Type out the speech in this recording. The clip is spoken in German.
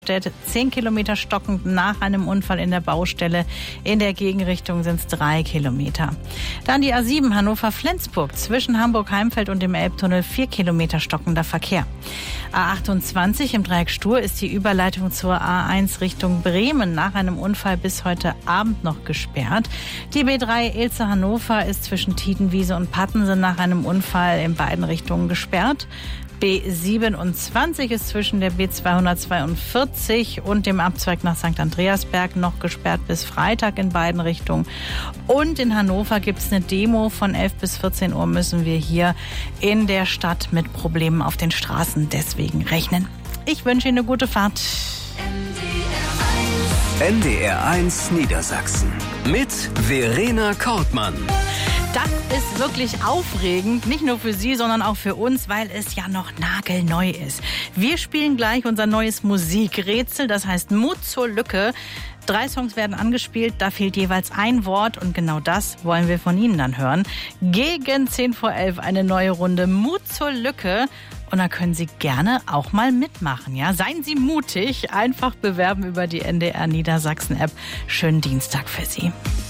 10 Kilometer stockend nach einem Unfall in der Baustelle. In der Gegenrichtung sind es 3 Kilometer. Dann die A7 Hannover-Flensburg zwischen Hamburg-Heimfeld und dem Elbtunnel 4 Kilometer stockender Verkehr. A28 im Dreieck Stur ist die Überleitung zur A1 Richtung Bremen nach einem Unfall bis heute Abend noch gesperrt. Die B3 Ilze-Hannover ist zwischen Tietenwiese und Pattensen nach einem Unfall in beiden Richtungen gesperrt. B27 ist zwischen der B242 und dem Abzweig nach St. Andreasberg noch gesperrt bis Freitag in beiden Richtungen. Und in Hannover gibt es eine Demo. Von 11 bis 14 Uhr müssen wir hier in der Stadt mit Problemen auf den Straßen deswegen rechnen. Ich wünsche Ihnen eine gute Fahrt. NDR1 Niedersachsen mit Verena Kortmann. Das ist wirklich aufregend, nicht nur für Sie, sondern auch für uns, weil es ja noch nagelneu ist. Wir spielen gleich unser neues Musikrätsel, das heißt Mut zur Lücke. 3 Songs werden angespielt, da fehlt jeweils ein Wort und genau das wollen wir von Ihnen dann hören. Gegen 10 vor 11 eine neue Runde Mut zur Lücke. Und da können Sie gerne auch mal mitmachen, ja? Seien Sie mutig, einfach bewerben über die NDR Niedersachsen App. Schönen Dienstag für Sie.